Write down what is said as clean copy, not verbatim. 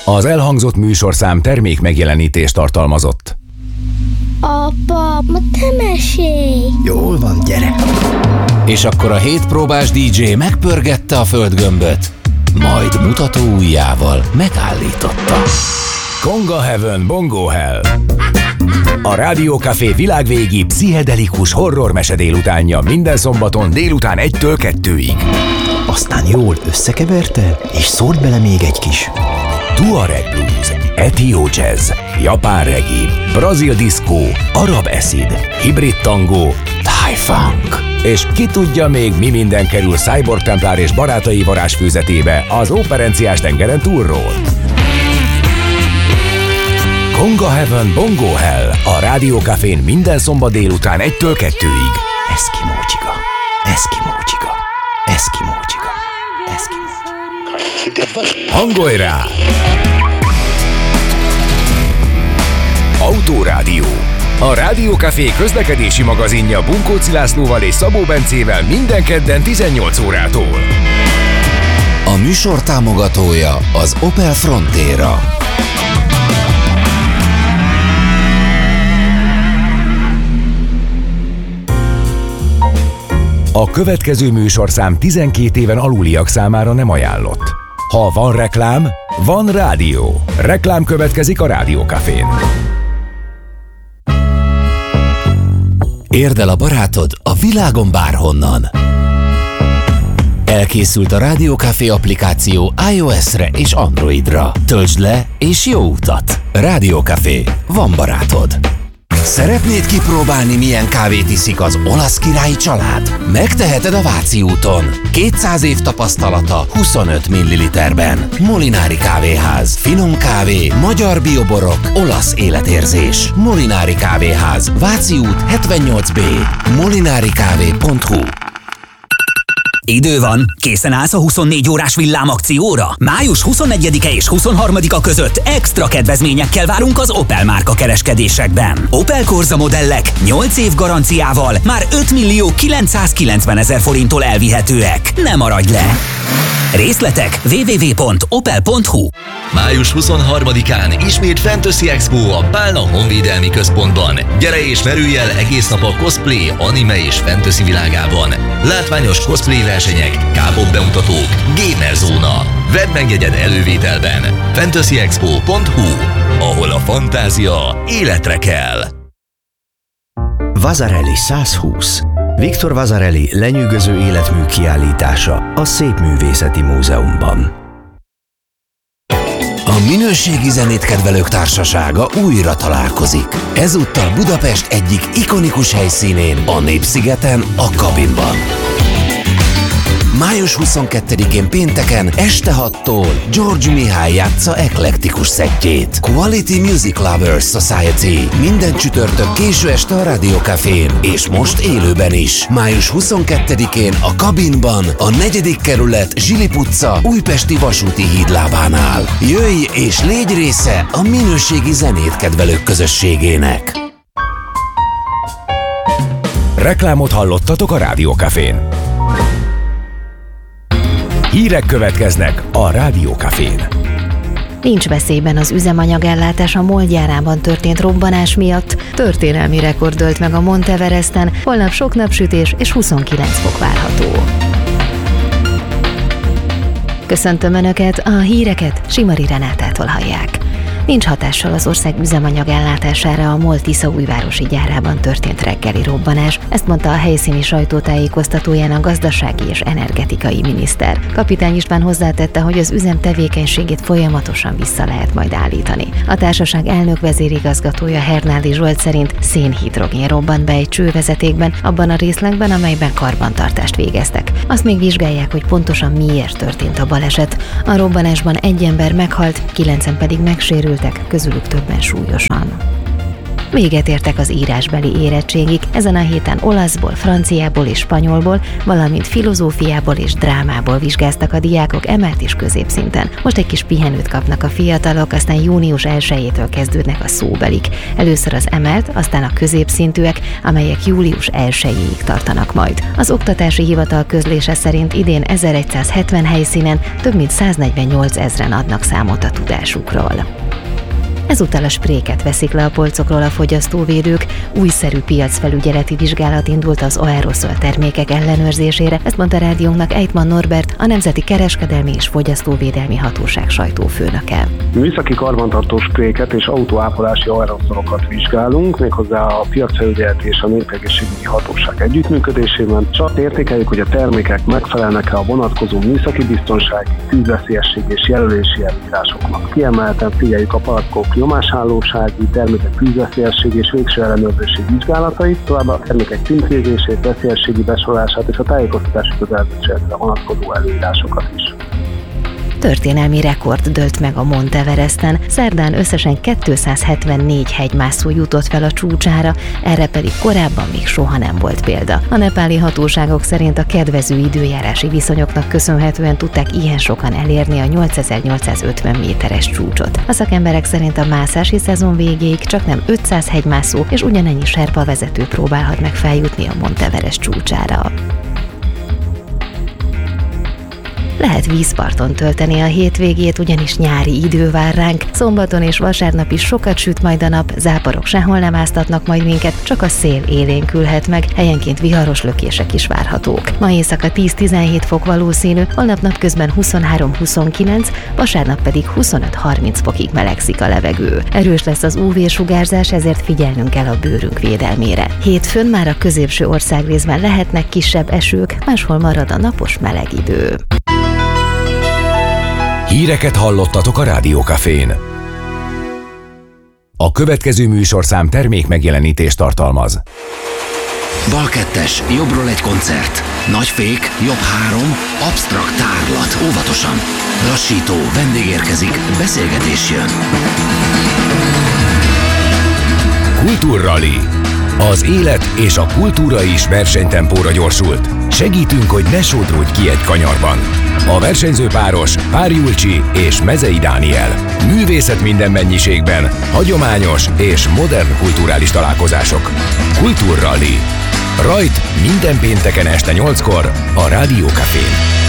Az elhangzott műsorszám termék megjelenítést tartalmazott. Apa, ma te mesélj! Jól van, gyere! És akkor a 7 próbás DJ megpörgette a földgömböt, majd mutató ujjával megállította. Konga Heaven Bongo Hell. A Rádió Café világvégi pszichedelikus horrormese délutánja minden szombaton délután 1-től 2-ig. Aztán jól összekeverte, és szólt bele még egy kis Tuareg blues, etió jazz, japán reggae, brazil diszkó, arab acid, hibrid tangó, thai funk. És ki tudja még mi minden kerül Cyborg Templár és barátai varázsfűzetébe az Óperenciás tengeren túlról. Konga Heaven Bongo Hell a Rádió Cafén minden szombat délután 1-től 2-ig. Eszkimó csiga, Eszkimó csiga, Eszkimó csiga, Eszkimó csiga. Hangolj rá! Autórádió. A Rádió Café közlekedési magazinja Bunkóczi Lászlóval és Szabó Bencével minden kedden 18 órától. A műsor támogatója az Opel Frontera. A következő műsorszám 12 éven aluliak számára nem ajánlott. Ha van reklám, van rádió. Reklám következik a Rádió Cafén. Érd el a barátod a világon bárhonnan. Elkészült a Rádió Café applikáció iOS-re és Androidra. Töltsd le és jó utat! Rádió Café. Van barátod. Szeretnéd kipróbálni, milyen kávét iszik az olasz királyi család? Megteheted a Váci úton. 200 év tapasztalata 25 ml-ben. Molinári Kávéház. Finom kávé, magyar bioborok, olasz életérzés. Molinári Kávéház. Váci út 78B. molinarikávé.hu. Idő van, készen állsz a 24 órás villámakcióra? Május 21-e és 23-a között extra kedvezményekkel várunk az Opel márka kereskedésekben. Opel Corsa modellek 8 év garanciával már 5.990.000 forinttól elvihetőek. Ne maradj le! Részletek www.opel.hu. Május 23-án ismét Fantasy Expo a Pálna Honvédelmi Központban. Gyere és merülj el egész nap a cosplay, anime és fantasy világában. Látványos cosplay versenyek, K-pop bemutatók, gamer zóna. Vedd meg jegyed elővételben. fantasyexpo.hu, ahol a fantázia életre kell. Vasarely 120. Viktor Vasarely lenyűgöző életmű kiállítása a Szépművészeti Múzeumban. A minőségi zenét kedvelők társasága újra találkozik. Ezúttal Budapest egyik ikonikus helyszínén, a Népszigeten, a Kabinban. Május 22-én pénteken este 6-tól George Mihály játsza eklektikus szettjét. Quality Music Lovers Society. Minden csütörtök késő este a Rádió Cafén, és most élőben is. Május 22-én a Kabinban, a 4. kerület Zsilip utca újpesti vasúti hídlábánál. Jöjj és légy része a minőségi zenét kedvelők közösségének. Reklámot hallottatok a Rádió Cafén. Hírek következnek a Rádió Cafén. Nincs veszélyben az üzemanyagellátás a MOL gyárában történt robbanás miatt. Történelmi rekord dőlt meg a Monteveresten, holnap sok napsütés és 29 fok várható. Köszöntöm Önöket, a híreket Simari Renátától hallják. Nincs hatással az ország üzemanyag-ellátására a MOL tiszaújvárosi gyárában történt reggeli robbanás, ezt mondta a helyszíni sajtótájékoztatóján a gazdasági és energetikai miniszter. Kapitány István hozzátette, hogy az üzem tevékenységét folyamatosan vissza lehet majd állítani. A társaság elnök vezérigazgatója Hernádi Zsolt szerint szénhidrogén robbant be egy csővezetékben, abban a részlegben, amelyben karbantartást végeztek. Azt még vizsgálják, hogy pontosan miért történt a baleset. A robbanásban egy ember meghalt, 9-en pedig megsérült, közülük többen súlyosan. Véget értek az írásbeli érettségig, ezen a héten olaszból, franciából és spanyolból, valamint filozófiából és drámából vizsgáztak a diákok emelt és középszinten. Most egy kis pihenőt kapnak a fiatalok, aztán június 1-től kezdődnek a szóbelik. Először az emelt, aztán a középszintűek, amelyek július 1-ig tartanak majd. Az Oktatási Hivatal közlése szerint idén 1170 helyszínen több mint 148 000 adnak számot a tudásukról. Ezúttal a spréket veszik le a polcokról a fogyasztóvédők, újszerű piacfelügyeleti vizsgálat indult az aerosol termékek ellenőrzésére, ezt mondta rádiónknak Ejtman Norbert, a Nemzeti Kereskedelmi és Fogyasztóvédelmi Hatóság sajtófőnöke. Műszaki karbantartó spréket és autóápolási aeroszolokat vizsgálunk, méghozzá a piacfelügyeleti és a Népegészségügyi Hatóság együttműködésében. Csak értékeljük, hogy a termékek megfelelnek-e a vonatkozó műszaki biztonsági, tűzveszélyesség és jelölési előírásoknak. Kiemelten figyeljük a palackok nyomásállósági, termékek tűzveszélyesség és végső ellenőrzési vizsgálatait, továbbá a termékek címkézését, veszélyességi besorolását és a tájékoztatási kötelezettségekre vonatkozó előírásokat is. Történelmi rekord dőlt meg a Mount Everesten, szerdán összesen 274 hegymászó jutott fel a csúcsára, erre pedig korábban még soha nem volt példa. A nepáli hatóságok szerint a kedvező időjárási viszonyoknak köszönhetően tudták ilyen sokan elérni a 8850 méteres csúcsot. A szakemberek szerint a mászási szezon végéig csaknem 500 hegymászó és ugyanennyi serpa vezető próbálhat meg feljutni a Mount Everest csúcsára. Lehet vízparton tölteni a hétvégét, ugyanis nyári idő vár ránk. Szombaton és vasárnap is sokat süt majd a nap, záporok sehol nem áztatnak majd minket, csak a szél élénkülhet meg, helyenként viharos lökések is várhatók. Ma éjszaka 10-17 fok valószínű, holnap napközben 23-29, vasárnap pedig 25-30 fokig melegszik a levegő. Erős lesz az UV-sugárzás, ezért figyelnünk kell a bőrünk védelmére. Hétfőn már a középső országrészben lehetnek kisebb esők, máshol marad a napos meleg idő. Híreket hallottatok a Rádió Cafén. A következő műsorszám termék megjelenítést tartalmaz. Bal 2-es, jobbról egy koncert. Nagy fék, jobb 3, absztrakt tárlat, óvatosan. Lassító, vendég érkezik, beszélgetés jön. Kultúrrali. Az élet és a kultúra is versenytempóra gyorsult. Segítünk, hogy ne sodródj ki egy kanyarban. A versenyző páros Pár Julcsi és Mezei Dániel. Művészet minden mennyiségben, hagyományos és modern kulturális találkozások. Kultúrrali. Rajt minden pénteken este 8-kor a Rádió Cafén.